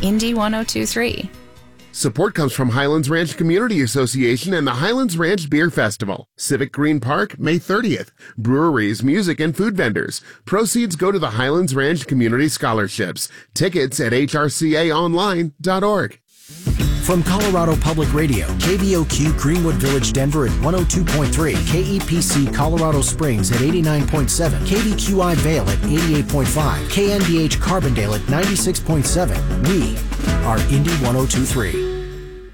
Indy 1023. Support comes from Highlands Ranch Community Association and the Highlands Ranch Beer Festival. Civic Green Park, May 30th. Breweries, music, and food vendors. Proceeds go to the Highlands Ranch Community Scholarships. Tickets at hrcaonline.org. From Colorado Public Radio, KVOQ Greenwood Village, Denver at 102.3, KEPC Colorado Springs at 89.7, KVQI Vail at 88.5, KNDH Carbondale at 96.7. We are Indy 1023.